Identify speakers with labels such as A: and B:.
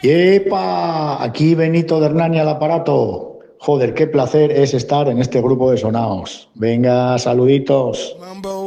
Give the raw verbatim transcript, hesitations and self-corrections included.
A: ¡Yepa! Aquí Benito de Hernani al aparato. Joder, qué placer es estar en este grupo de sonaos. Venga, saluditos.
B: Mambo